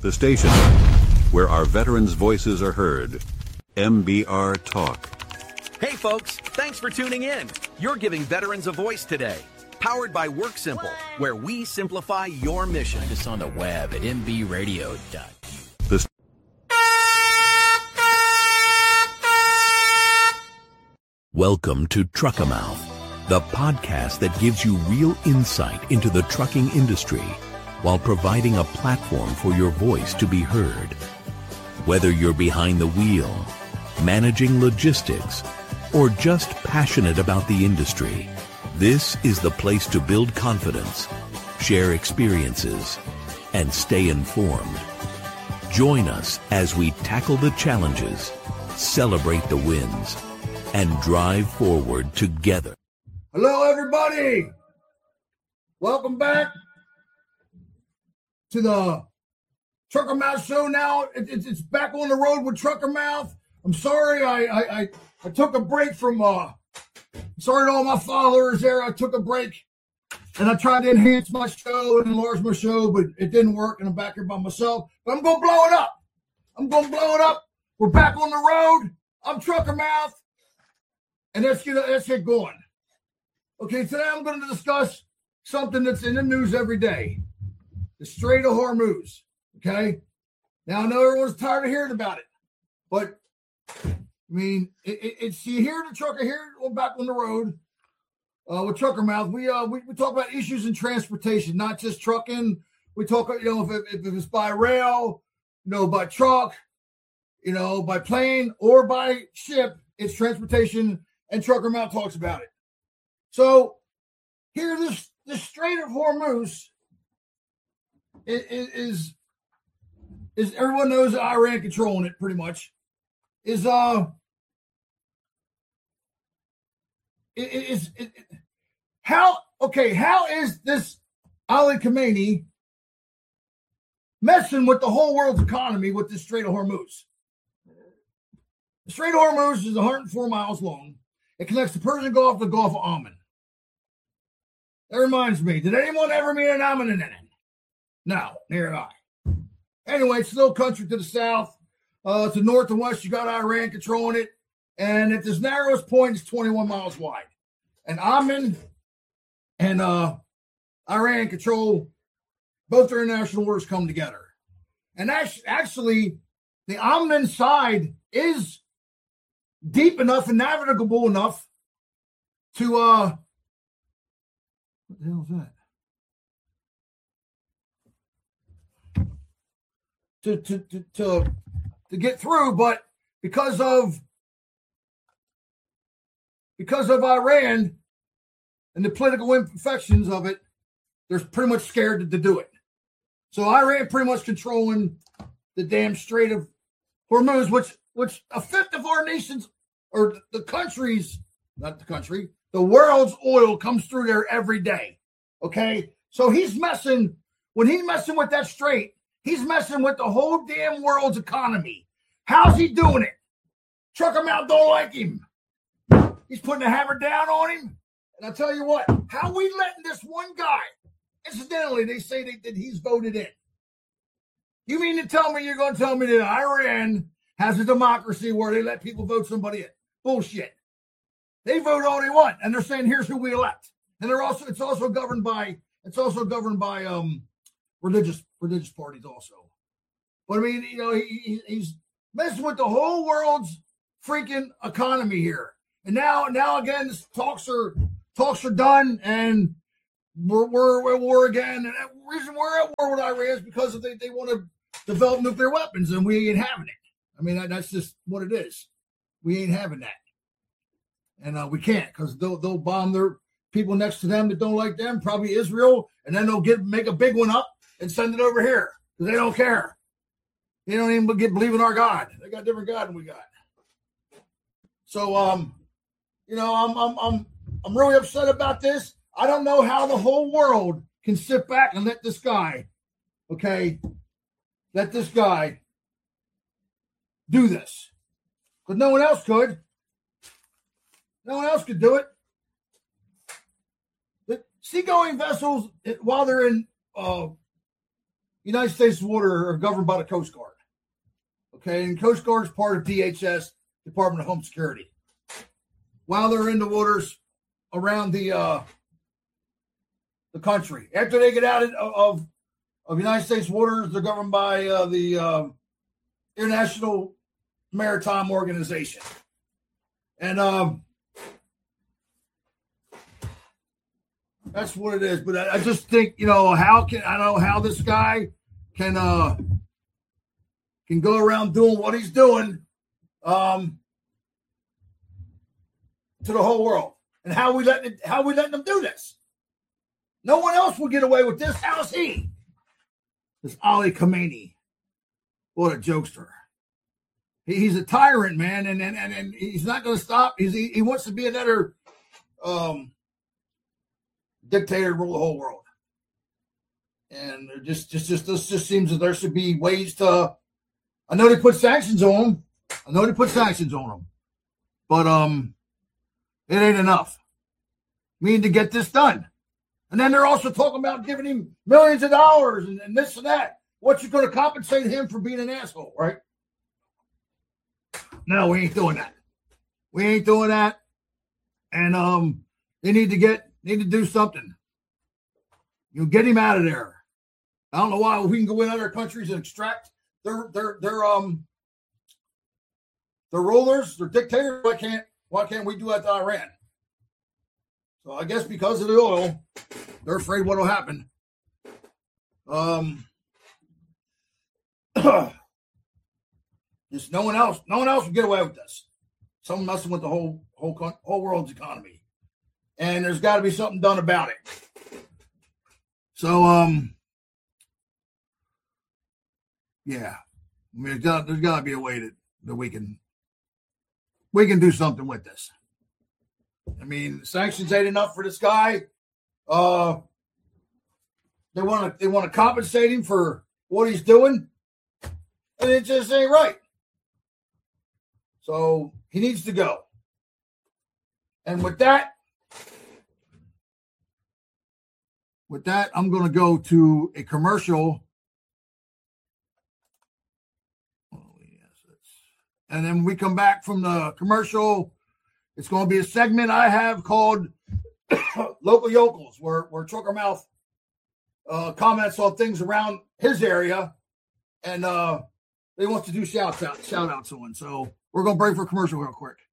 The station where our veterans' voices are heard. MBR Talk. Hey folks, thanks for tuning in. You're giving veterans a voice today. Powered by WorkSimple, where we simplify your mission. Find us on the web at mbradio.com. Welcome to Truckamouth, the podcast that gives you real insight into the trucking industry while providing a platform for your voice to be heard. Whether you're behind the wheel, managing logistics, or just passionate about the industry, this is the place to build confidence, share experiences, and stay informed. Join us as we tackle the challenges, celebrate the wins, and drive forward together. Hello, everybody. Welcome back to the Trucker Mouth Show. Now it's back on the road with Trucker Mouth. I'm sorry I took a break from sorry to all my followers there. I took a break and I tried to enhance my show and enlarge my show, but it didn't work, and I'm back here by myself. But I'm gonna blow it up. We're back on the road. I'm Trucker Mouth, and let's get going. Okay, today I'm going to discuss something that's in the news every day. The Strait of Hormuz. Okay? Now, I know everyone's tired of hearing about it, but, I mean, it's you hear the trucker here, we're back on the road with Trucker Mouth. We talk about issues in transportation, not just trucking. We talk, if it's by rail, by truck, by plane or by ship, it's transportation, and Trucker Mouth talks about it. So, here, the Strait of Hormuz is everyone knows that Iran controlling it pretty much. How is this Ali Khamenei messing with the whole world's economy with the Strait of Hormuz? The Strait of Hormuz is 104 miles long. It connects the Persian Gulf to the Gulf of Oman. That reminds me, did anyone ever meet an Oman in it? No, neither did I. Anyway, it's a little country to the south. To north and west, you got Iran controlling it. And at this narrowest point, it's 21 miles wide. And Oman and Iran control both their international waters come together. And actually, the Oman side is deep enough and navigable enough to what the hell is that? To get through, but because of Iran and the political imperfections of it, they're pretty much scared to do it. So Iran pretty much controlling the damn Strait of Hormuz, which a fifth of our nations, or the countries, not the country, the world's oil comes through there every day. Okay? So when he's messing with that strait, he's messing with the whole damn world's economy. How's he doing it? Trucker Mouth don't like him. He's putting a hammer down on him. And I'll tell you what, how we letting this one guy, incidentally, they say that he's voted in. You mean to tell me you're going to tell me that Iran has a democracy where they let people vote somebody in? Bullshit. They vote all they want, and they're saying here's who we elect. And it's also governed by religious parties also. But I mean, he's messing with the whole world's freaking economy here. And now again, talks are done, and we're at war again. And the reason we're at war with Iran is because they want to develop nuclear weapons, and we ain't having it. I mean, that's just what it is. We ain't having that. And we can't, because they'll bomb their people next to them that don't like them, probably Israel, and then they'll make a big one up and send it over here because they don't care. They don't even believe in our God. They got a different God than we got. So, I'm really upset about this. I don't know how the whole world can sit back and let this guy do this. Because no one else could. No one else could do it. The seagoing vessels, while they're in United States water are governed by the Coast Guard. Okay, and Coast Guard is part of DHS, Department of Home Security. While they're in the waters around the country, after they get out of United States waters, they're governed by the International Maritime Organization, and that's what it is. But I just think, how this guy can go around doing what he's doing to the whole world, and how we letting them do this. No one else will get away with this. How's he? This Ali Khamenei, what a jokester. He's a tyrant, man, and he's not going to stop. He wants to be another dictator, rule the whole world. And it just seems that there should be ways to. I know they put sanctions on him. But it ain't enough. We need to get this done. And then they're also talking about giving him millions of dollars and this and that. What's you going to compensate him for being an asshole, right? No, we ain't doing that. And they need to do something. Get him out of there. I don't know why we can go in other countries and extract their rulers, their dictators. Why can't we do that to Iran? So I guess because of the oil, they're afraid what'll happen. Just no one else will get away with this. Someone messing with the whole world's economy, and there's got to be something done about it. So yeah, I mean, there's got to be a way that we can do something with this. I mean, sanctions ain't enough for this guy. They want to compensate him for what he's doing, and it just ain't right. So he needs to go. And with that, I'm going to go to a commercial. And then when we come back from the commercial, it's going to be a segment I have called Local Yokels, where Trucker Mouth comments on things around his area, and he wants to do shout outs on. So we're going to break for a commercial real quick.